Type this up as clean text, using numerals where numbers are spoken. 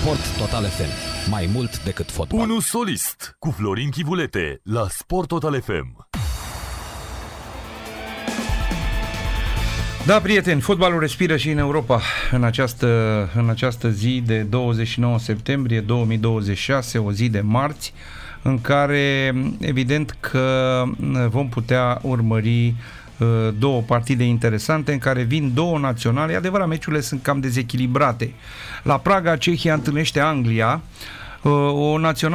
Sport Total FM. Mai mult decât fotbal. Unu solist cu Florin Chivulete la Sport Total FM. Da, prieteni, fotbalul respiră și în Europa în această zi de 29 septembrie 2026, o zi de marți, în care evident că vom putea urmări două partide interesante în care vin două naționale. E adevărat, meciurile sunt cam dezechilibrate. La Praga, Cehia întâlnește Anglia, o națională